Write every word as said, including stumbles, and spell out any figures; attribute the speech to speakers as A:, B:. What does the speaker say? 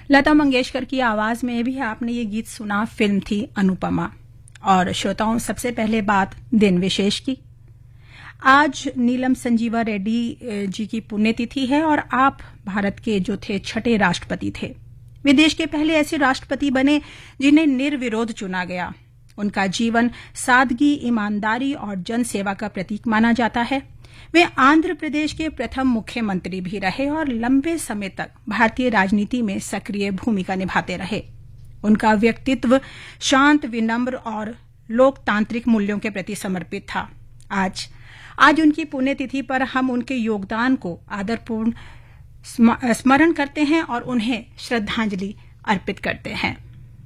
A: लता मंगेशकर की आवाज में भी आपने ये गीत सुना। फिल्म थी अनुपमा। और श्रोताओं, सबसे पहले बात दिन विशेष की। आज नीलम संजीवा रेड्डी जी की पुण्यतिथि है और आप भारत के जो थे छठे राष्ट्रपति थे। वे देश के पहले ऐसे राष्ट्रपति बने जिन्हें निर्विरोध चुना गया। उनका जीवन सादगी, ईमानदारी और जनसेवा का प्रतीक माना जाता है। वे आंध्र प्रदेश के प्रथम मुख्यमंत्री भी रहे और लंबे समय तक भारतीय राजनीति में सक्रिय भूमिका निभाते रहे। उनका व्यक्तित्व शांत, विनम्र और लोकतांत्रिक मूल्यों के प्रति समर्पित था। आज आज उनकी पुण्यतिथि पर हम उनके योगदान को आदरपूर्ण स्मरण करते हैं और उन्हें श्रद्धांजलि अर्पित करते हैं।